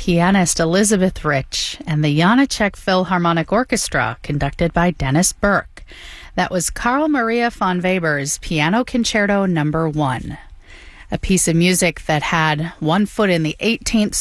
pianist Elizabeth Rich and the Janáček Philharmonic Orchestra, conducted by Dennis Burke. That was Carl Maria von Weber's Piano Concerto No. 1, a piece of music that had one foot in the 18th